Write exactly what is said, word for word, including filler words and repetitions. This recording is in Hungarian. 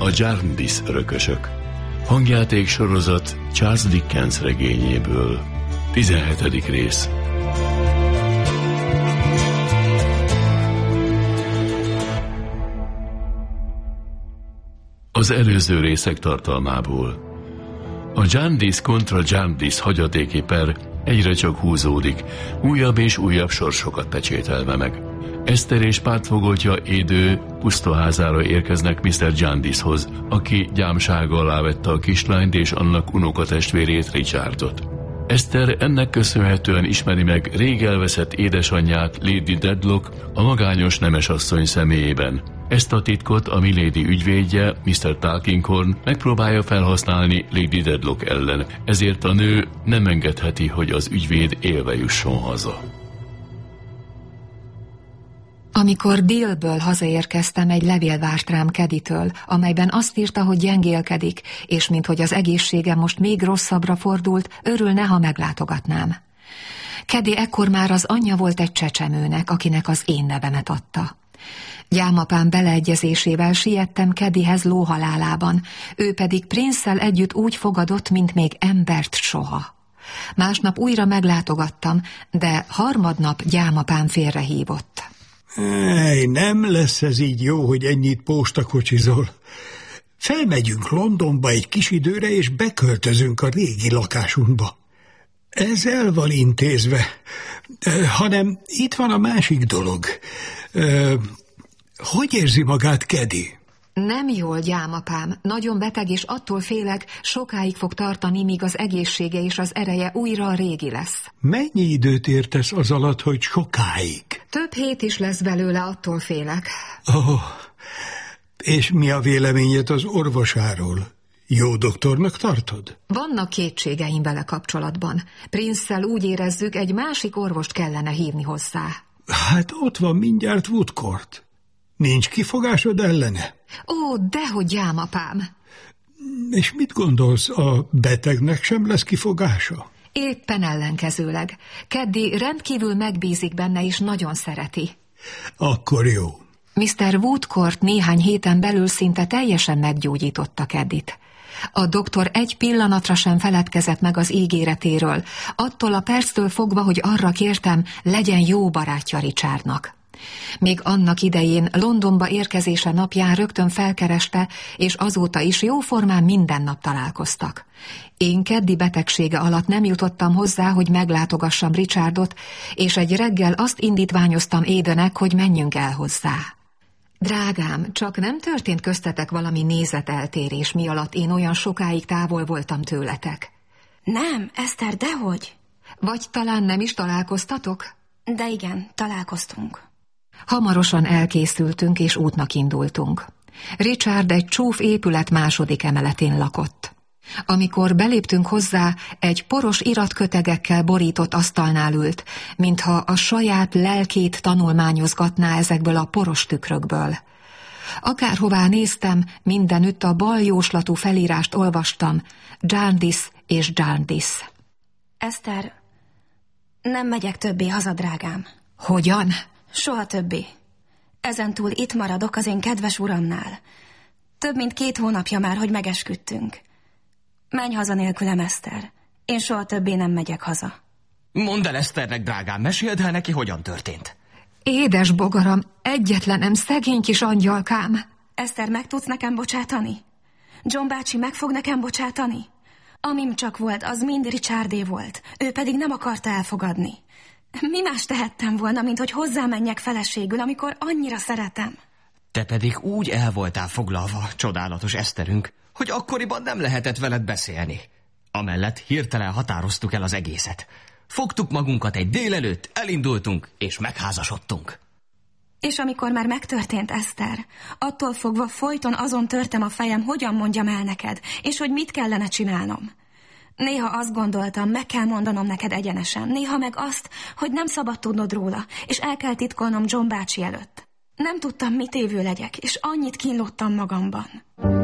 A Jarndyce örökösök. Hangjáték sorozat Charles Dickens regényéből. tizenhetedik rész. Az előző részek tartalmából. A Jarndyce kontra Jarndyce hagyatéki per egyre csak húzódik, újabb és újabb sorsokat pecsételve meg. Eszter és pártfogoltja Édő pusztaházára érkeznek miszter Jarndycehoz, aki gyámsága alá vette a kislányt és annak unokatestvérét, Richardot. Eszter ennek köszönhetően ismeri meg rég elveszett édesanyját, Lady Dedlock, a magányos nemesasszony személyében. Ezt a titkot a Milady ügyvédje, miszter Tulkinghorn megpróbálja felhasználni Lady Dedlock ellen, ezért a nő nem engedheti, hogy az ügyvéd élve jusson haza. Amikor Dealből hazaérkeztem, egy levél várt rám Caddytől, amelyben azt írta, hogy gyengélkedik, és minthogy az egészsége most még rosszabbra fordult, örülne, ha meglátogatnám. Caddy ekkor már az anyja volt egy csecsemőnek, akinek az én nevemet adta. Gyámapám beleegyezésével siettem Caddyhez lóhalálában, ő pedig Prince-szel együtt úgy fogadott, mint még embert soha. Másnap újra meglátogattam, de harmadnap gyámapám félrehívott. Ej, nem lesz ez így jó, hogy ennyit póstakocsizol. Felmegyünk Londonba egy kis időre, és beköltözünk a régi lakásunkba. Ez el van intézve, hanem itt van a másik dolog. Hogy érzi magát Caddy? Nem jól, gyámapám. Nagyon beteg, és attól félek, sokáig fog tartani, míg az egészsége és az ereje újra a régi lesz. Mennyi időt értesz az alatt, hogy sokáig? Több hét is lesz belőle, attól félek. Oh, és mi a véleményed az orvosáról? Jó doktornak tartod? Vannak kétségeim vele kapcsolatban. Prince-szel úgy érezzük, egy másik orvost kellene hívni hozzá. Hát ott van mindjárt Woodcourt. Nincs kifogásod ellene? Ó, dehogy, gyámapám. És mit gondolsz, a betegnek sem lesz kifogása? Éppen ellenkezőleg. Caddy rendkívül megbízik benne, és nagyon szereti. Akkor jó. miszter Woodcourt néhány héten belül szinte teljesen meggyógyította Caddyt. A doktor egy pillanatra sem feledkezett meg az ígéretéről, attól a perctől fogva, hogy arra kértem, legyen jó barátja Richardnak. Még annak idején Londonba érkezése napján rögtön felkereste, és azóta is jóformán minden nap találkoztak. Én Caddy betegsége alatt nem jutottam hozzá, hogy meglátogassam Richardot, és egy reggel azt indítványoztam Aidennek, hogy menjünk el hozzá. Drágám, csak nem történt köztetek valami nézeteltérés, mi alatt én olyan sokáig távol voltam tőletek? Nem, Eszter, dehogy. Vagy talán nem is találkoztatok? De igen, találkoztunk. Hamarosan elkészültünk, és útnak indultunk. Richard egy csúf épület második emeletén lakott. Amikor beléptünk hozzá, egy poros iratkötegekkel borított asztalnál ült, mintha a saját lelkét tanulmányozgatná ezekből a poros tükrökből. Akárhová néztem, mindenütt a bal jóslatú felírást olvastam, Jarndyce és Jarndyce. Eszter, nem megyek többé haza, drágám. Hogyan? Soha többé. Ezentúl itt maradok az én kedves uramnál. Több mint két hónapja már, hogy megesküdtünk. Menj haza nélkülem, Eszter. Én soha többé nem megyek haza. Mondd el Eszternek, drágám, meséld el neki, hogyan történt. Édes bogaram, egyetlenem, szegény kis angyalkám. Eszter, meg tudsz nekem bocsátani? John bácsi meg fog nekem bocsátani? Amim csak volt, az mind Richardé volt. Ő pedig nem akarta elfogadni. Mi más tehettem volna, mint hogy hozzámenjek feleségül, amikor annyira szeretem? Te pedig úgy el voltál foglalva, csodálatos Eszterünk, hogy akkoriban nem lehetett veled beszélni. Amellett hirtelen határoztuk el az egészet. Fogtuk magunkat egy délelőtt, elindultunk, és megházasodtunk. És amikor már megtörtént, Eszter, attól fogva folyton azon törtem a fejem, hogyan mondjam el neked, és hogy mit kellene csinálnom. Néha azt gondoltam, meg kell mondanom neked egyenesen, néha meg azt, hogy nem szabad tudnod róla, és el kell titkolnom John bácsi előtt. Nem tudtam, mit évő legyek, és annyit kínlottam magamban.